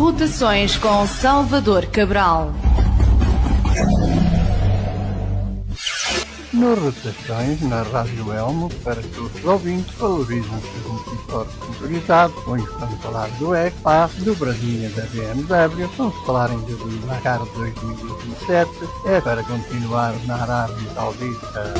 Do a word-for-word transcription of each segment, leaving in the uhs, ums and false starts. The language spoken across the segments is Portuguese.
Rotações com Salvador Cabral. Nas rotações, na Rádio Elmo, para que os ouvintes valorizem os motores motorizados. Hoje vamos falar do E C P A, do Brasinha da B M W, vamos falar ainda do Dakar dois mil e vinte e sete, é para continuar na Arábia Saudita.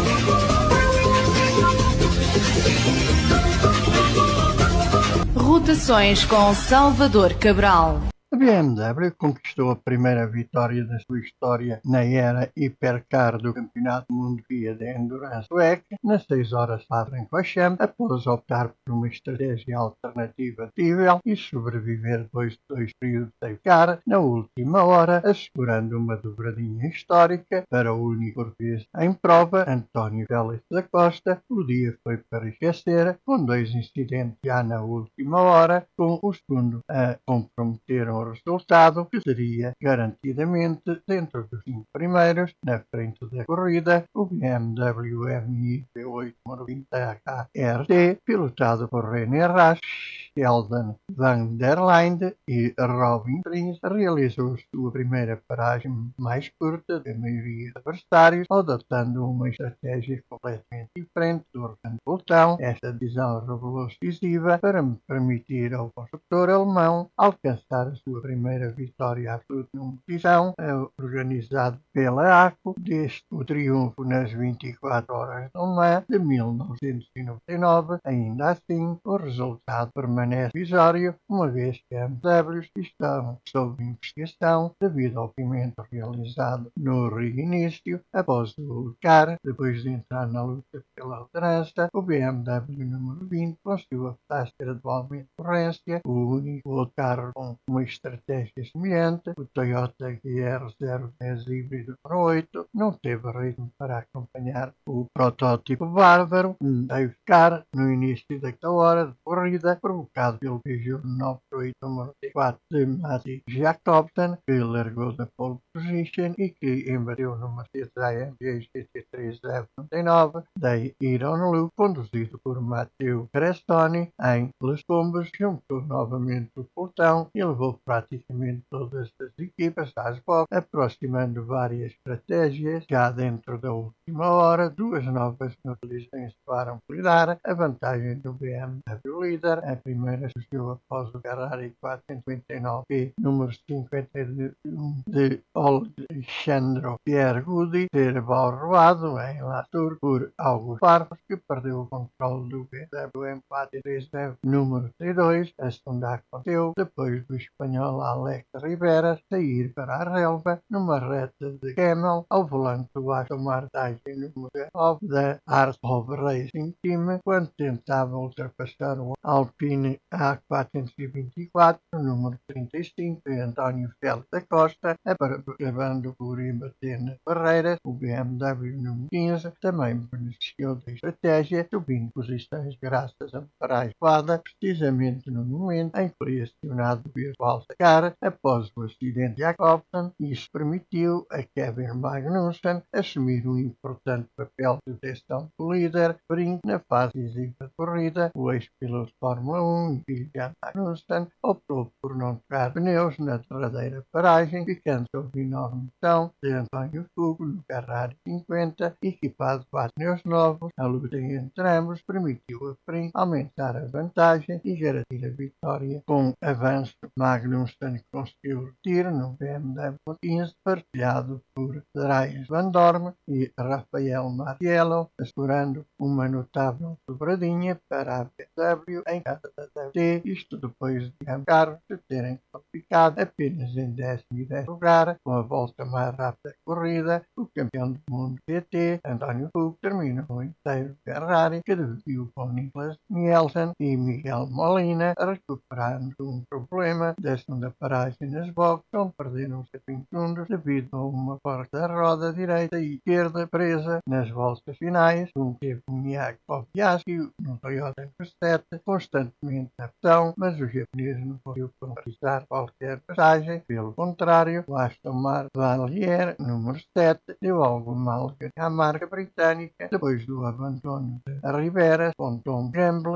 Rotações com Salvador Cabral. A B M W conquistou a primeira vitória da sua história na era hipercar do Campeonato do Mundo Guia de Endurance sueca, nas seis horas para Francorchamps, após optar por uma estratégia alternativa possível e sobreviver depois de dois períodos de car, na última hora, assegurando uma dobradinha histórica para o único português em prova, António Félix da Costa. O dia foi para esquecer, com dois incidentes já na última hora, com o segundo a comprometer o resultado, que seria garantidamente dentro dos cinco primeiros. Na frente da corrida, o B M W M I V oito número vinte H R T, pilotado por René Rast, Sheldon Van der Linde e Robin Prins, realizou sua primeira paragem mais curta da maioria dos adversários, adotando uma estratégia completamente diferente do Orlando Boltão. Esta decisão revelou-se decisiva para permitir ao construtor alemão alcançar a sua primeira vitória absoluta numa competição organizada pela A C O, desde o triunfo nas vinte e quatro horas de Le Mans de mil novecentos e noventa e nove. Ainda assim, o resultado permanece provisório, uma vez que a B M W estão sob investigação devido ao pimento realizado no reinício após o car. Depois de entrar na luta pela liderança, o B M W número vinte conseguiu afastar-se gradualmente da concorrência. O único outro carro com uma estratégia semelhante, o Toyota G R zero dez híbrido número oito, não teve ritmo para acompanhar o protótipo bárbaro Dave Car no início daquela hora de corrida, provocado pelo Peugeot novecentos e oito número quatro de Matti Jacobsen, que largou da pole position e que embateu no Mercedes A M G G T três F noventa e nove da Iron Luke, conduzido por Matteo Crestoni. Em Les Combes, juntou novamente o pelotão e levou praticamente todas as equipas às boxes, aproximando várias estratégias. Já dentro da última hora, duas novas neutralizações para ampliar a vantagem do B M W líder. A primeira surgiu após o Ferrari quatrocentos e cinquenta e nove P número cinquenta e um de Alexandro Pierguidi ter roubado em La Tour por Augusto Farfus, que perdeu o controle do B M W M quatro três F número trinta e dois. A segunda aconteceu depois do espanhol Alex Rivera sair para a relva numa reta de Camel ao volante do Aston Martin número nove da Art of Racing Team, quando tentava ultrapassar o Alpine A quatrocentos e vinte e quatro número trinta e cinco de António Félix da Costa, acabando por embater nas barreiras. O B M W número quinze também beneficiou da estratégia, subindo posições graças a paragem adequada, precisamente no momento em que foi acionado o virtual car após o acidente de Jacobsen. Isso permitiu a Kevin Magnussen assumir um importante papel de proteção do líder Brink na fase decisiva da corrida. O ex-piloto de Fórmula um, William Magnussen, optou por não trocar pneus na derradeira paragem, ficando sob enorme pressão de António Fugo no Ferrari cinquenta, equipado de quatro pneus novos. A luta entre ambos permitiu a Brink aumentar a vantagem e garantir a vitória. Com avanço, Magnussen conseguiu retiro no B M W quinze, partilhado por Dries Van Dorn e Rafael Marciello, assegurando uma notável dobradinha para a B M W em cada W T, isto depois de ambos carros se terem qualificado apenas em décimo e décimo lugar. Com a volta mais rápida da corrida, o campeão do mundo G T, António Fuchs, terminou em terceiro Ferrari, que dividiu com Nicolas Nielsen e Miguel Molina, recuperando um problema da segunda paragem nas boxes, onde perderam vinte segundos devido a uma parte da roda direita e esquerda presa nas voltas finais. Um teve um Miyake Kobayashi no Toyota sete, constantemente na pressão, mas o japonês não conseguiu conquistar qualquer passagem. Pelo contrário, o Aston Martin Valier, número sete, deu alguma alegria à marca britânica depois do abandono de Rivera com Tom Gamble